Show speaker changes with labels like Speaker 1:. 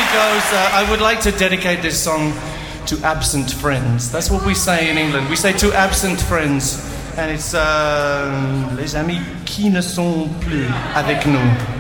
Speaker 1: goes, I would like to dedicate this song to absent friends. That's what we say in England. We say to absent friends. And it's les amis qui ne sont plus avec nous.